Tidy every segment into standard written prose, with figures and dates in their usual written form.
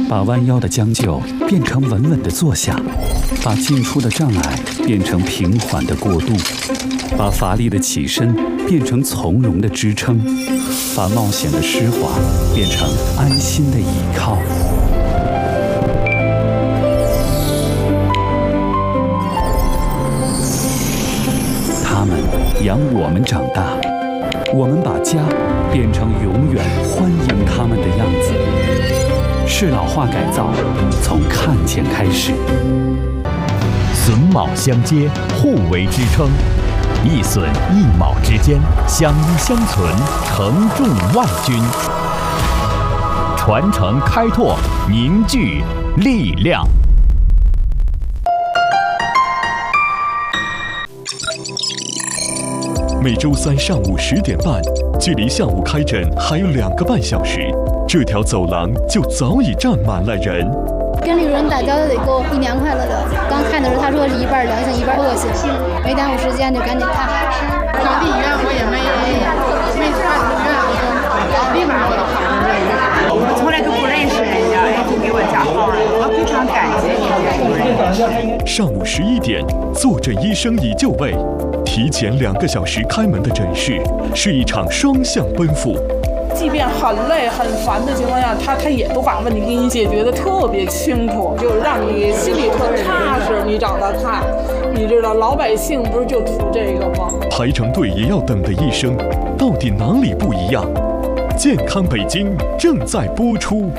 把弯腰的将就变成稳稳的坐下，把进出的障碍变成平缓的过渡，把乏力的起身变成从容的支撑，把冒险的湿滑变成安心的倚靠。他们养我们长大，我们把家变成永远欢迎他们的样子。是老化改造，从看见开始。 榫卯相接，互为支撑，一榫一卯之间相依相存，承重万钧。传承开拓，凝聚力量。 每周三上午10点半，距离下午开诊还有2个半小时，这条走廊就早已站满了人。 跟李主任打交道得够，1年快乐的。刚看的时候他说是一半良性，一半恶性，没耽误时间就赶紧看。 当地医院我也没看住院，我立马我就跑到这里。我从来都不认识人家，就给我加号了，我非常感激你们主任。 上午11点，坐诊医生已就位。提前2个小时开门的诊室是一场双向奔赴。 即便很累很烦的情况下，他也都把问题给你解决的特别清楚，就是让你心里特踏实。你找他看，你知道老百姓不是就图这个吗？ 排成队也要等的医生，到底哪里不一样？健康北京正在播出。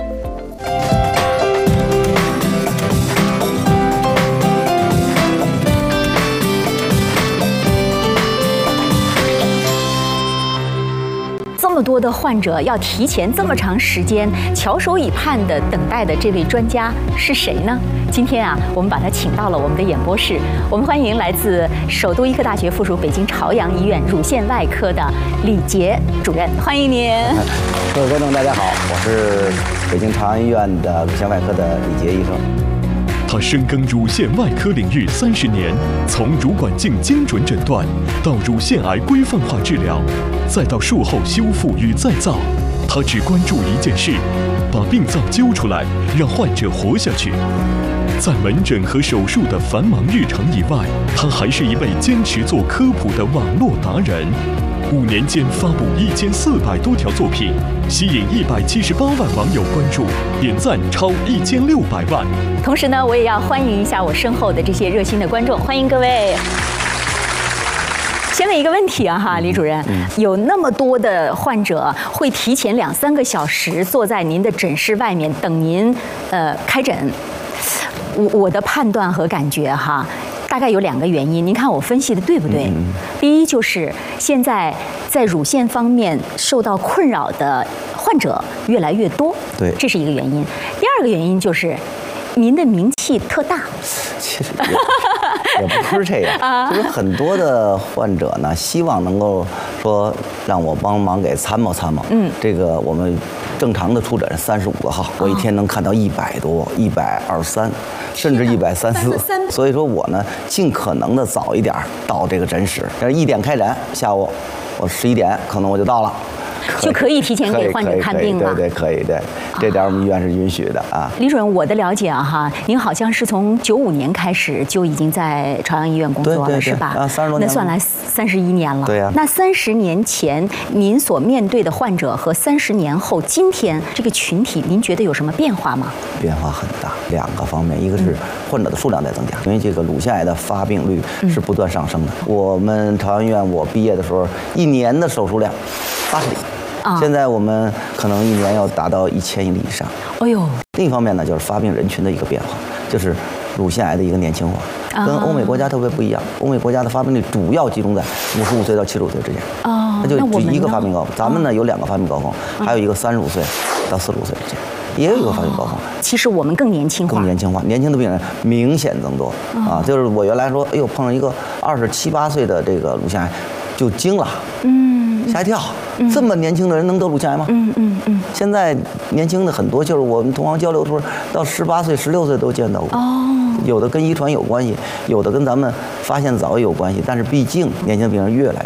这么多的患者要提前这么长时间翘首以盼的等待的这位专家是谁呢？今天啊，我们把他请到了我们的演播室，我们欢迎来自首都医科大学附属北京朝阳医院乳腺外科的李杰主任，欢迎您。 各位观众，大家好，我是北京朝阳医院的乳腺外科的李杰医生。 他深耕乳腺外科领域30年，从乳管镜精准诊断到乳腺癌规范化治疗，再到术后修复与再造，他只关注一件事：把病灶揪出来，让患者活下去。在门诊和手术的繁忙日程以外，他还是一位坚持做科普的网络达人。5年间发布1400多条作品，吸引178万网友关注，点赞超1600万。 同时呢，我也要欢迎一下我身后的这些热心的观众，欢迎各位。先问一个问题啊哈，李主任，有那么多的患者会提前2、3个小时坐在您的诊室外面等您开诊，我的判断和感觉哈。大概有2个原因，您看我分析的对不对？第一就是现在在乳腺方面受到困扰的患者越来越多， 对， 这是一个原因。第2个原因就是您的名气特大。 其实也不是这样，就是很多的患者呢，希望能够说让我帮忙给参谋参谋。这个我们正常的出诊35个号，我一天能看到100多、123，甚至134。所以说我呢，尽可能的早一点到这个诊室。要是1点开诊，下午我11点可能我就到了。 就可以提前给患者看病了。 对，可以，对，这点我们医院是允许的啊。 李主任，我的了解啊哈，您好像是从95年开始就已经在朝阳医院工作了，是吧？ 啊，30多年。 那算来31年了。 对呀。 那30年前您所面对的患者和30年后今天这个群体，您觉得有什么变化吗？ 变化很大，2个方面，一个是患者的数量在增加，因为这个乳腺癌的发病率是不断上升的。我们朝阳医院我毕业的时候，1年的手术量80例。现在我们可能1年要达到1000例以上。哎呦！另一方面呢，就是发病人群的一个变化，就是乳腺癌的一个年轻化，跟欧美国家特别不一样。欧美国家的发病率主要集中在55岁到75岁之间。那就一个发病高峰。咱们呢有2个发病高峰，还有一个35岁到45岁之间，也有一个发病高峰。 其实我们更年轻化。 更年轻化，年轻的病人明显增多啊！就是我原来说，哎呦，碰上一个27、8岁的这个乳腺癌，就惊了。吓一跳，这么年轻的人能得乳腺癌吗？现在年轻的很多，就是我们同行交流的时候，到18岁、16岁都见到过。有的跟遗传有关系，有的跟咱们发现早有关系，但是毕竟年轻的病人越来越多。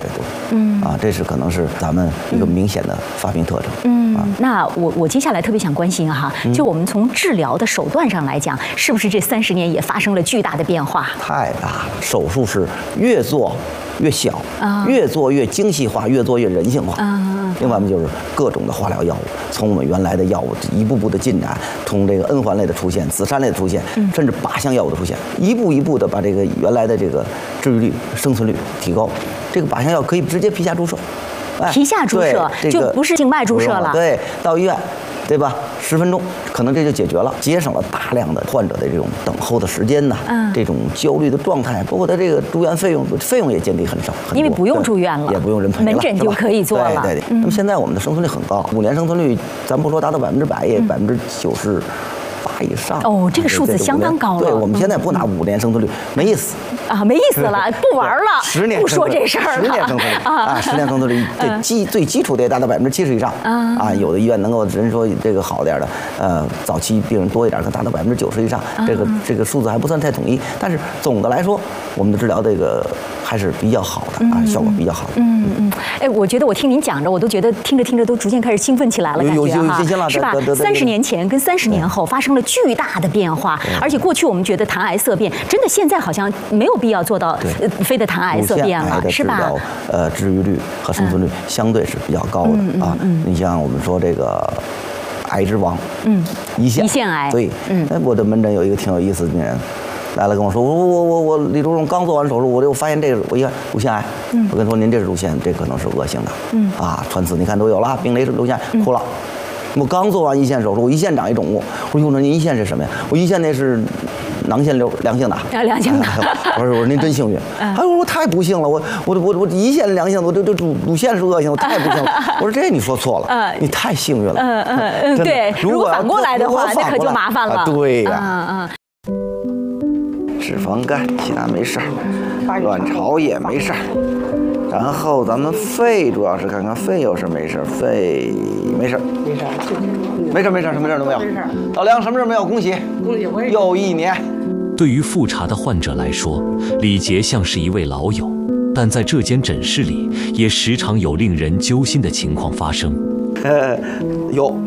这是可能是咱们一个明显的发病特征。 那我接下来特别想关心哈，就我们从治疗的手段上来讲，是不是这30年也发生了巨大的变化？ 太大了，手术是越做越小，越做越精细化，越做越人性化。另外嘛，就是各种的化疗药物，从我们原来的药物一步步的进展，从这个N环类的出现、紫杉类的出现，甚至靶向药物的出现，一步一步的把这个原来的这个治愈率、生存率提高。这个靶向药可以直接皮下注射， 皮下注射就不是静脉注射了。 对，到医院，对吧？10分钟，可能这就解决了，节省了大量的患者的这种等候的时间呐，这种焦虑的状态，包括他这个住院费用也减低很少， 因为不用住院了， 也不用人陪了， 门诊就可以做了。 对。那么现在我们的生存率很高，5年生存率，咱不说达到100%，也98%以上。 这个数字相当高了。 对，我们现在不拿5年生存率，没意思没意思了，不玩了 ，10年不说这事儿了。 10年生存率10年生存率，最基础的也达到70%以上有的医院能够人说这个好点的，早期病人多一点，可达到90%以上，这个数字还不算太统一，但是总的来说，我们的治疗这个还是比较好的效果比较好的。 我觉得我听您讲着，我都觉得听着都逐渐开始兴奋起来了，感觉哈，是吧？30年前跟30年后发生了巨大的变化，而且过去我们觉得谈癌色变，真的现在好像没有必要做到非得谈癌色变了，是吧？ 治愈率和生存率相对是比较高的你像我们说这个癌之王，胰腺癌，对，我的门诊有一个挺有意思的病人。来了跟我说，我李主任刚做完手术，我就发现这个，我一看乳腺癌，我跟他说您这是乳腺，这可能是恶性的，穿刺你看都有了，病雷是乳腺，哭了。我刚做完胰腺手术，我胰腺长一肿物，我说您胰腺是什么呀？我胰腺那是囊腺良性的， 良性的。 我说您真幸运。我太不幸了，我胰腺良性的，我这乳腺是恶性的，我太不幸了。我说这你说错了，你太幸运了。 对，如果反过来的话，那可就麻烦了。 对呀。脂肪肝其他没事儿，卵巢也没事儿，然后咱们肺主要是看看肺有事没事儿，肺没事儿，什么事儿都没有。老梁什么事儿没有？恭喜又1年。 对于复查的患者来说，李杰像是一位老友，但在这间诊室里，也时常有令人揪心的情况发生。 有。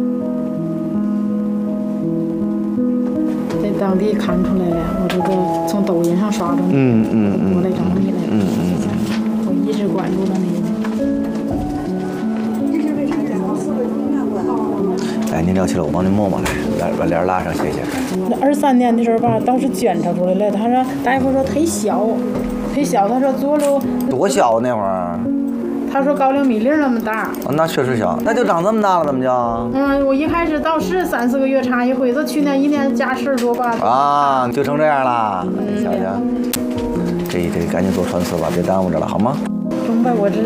当地看出来了，我这个从抖音上刷着，我来找你来了，我一直关注的你。 来，您聊起来，我帮您摸摸来，把帘拉上，谢谢。 那23年的时候吧，当时检查出来了，他说大夫说忒小，他说做了多小那会儿。 他说高粱米粒那么大， 那确实小，那就长这么大了，怎么叫？ 我一开始倒是3、4个月查一回，这去年1年加10多吧。 就成这样了。瞧瞧，这赶紧做穿刺吧，别耽误着了，好吗？ 中呗，我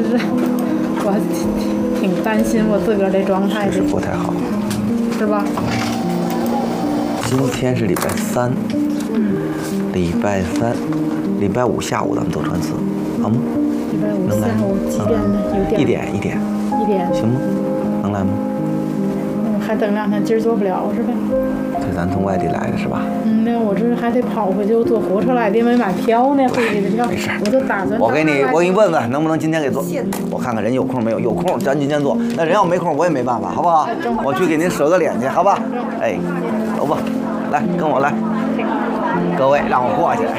挺担心我自个儿的状态， 是不太好， 是吧？ 今天是礼拜3，礼拜5下午咱们做穿刺，好吗？ 礼拜5下午几点呢？有点。 1点，行吗？能来吗？ 还等2天，今儿做不了是吧？ 这咱从外地来的是吧？ 那我这还得跑回去，我坐火车来的，没买票呢，回去的票。 没事， 我都打算。 我给你问问，能不能今天给做？我看看人有空没有，有空咱今天做。那人要没空，我也没办法，好不好？我去给您舍个脸去，好吧？走吧，来跟我来。各位，让我过去。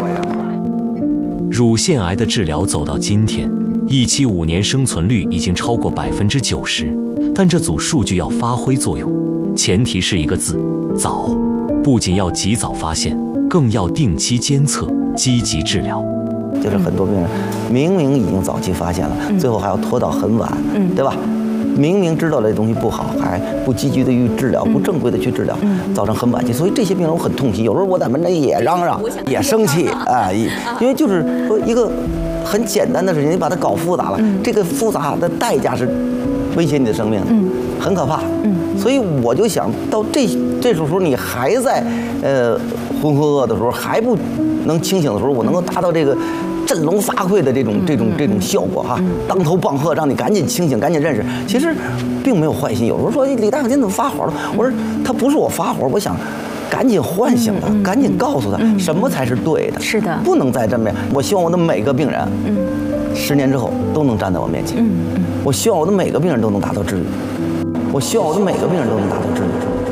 乳腺癌的治疗走到今天，预期5年生存率已经超过90%，但这组数据要发挥作用，前提是一个字：早。不仅要及早发现，更要定期监测，积极治疗。 就是很多病人明明已经早期发现了，最后还要拖到很晚，对吧？明明知道这东西不好，还不积极的去治疗，不正规的去治疗，造成很晚期。所以这些病人我很痛心，有时候我在门诊也嚷嚷，也生气因为就是说一个很简单的事情，你把它搞复杂了，这个复杂的代价是威胁你的生命，很可怕。所以我就想到这时候你还在浑浑噩的时候，还不能清醒的时候，我能够达到这个振聋发聩的这种效果哈，当头棒喝，让你赶紧清醒，赶紧认识。其实并没有坏心，有时候说李大夫您怎么发火了？我说他不是我发火，我想赶紧唤醒他，赶紧告诉他什么才是对的。 是的， 不能再这么样。我希望我的每个病人 10年之后都能站在我面前。我希望我的每个病人都能达到治愈，我希望我的每个病人都能达到治愈。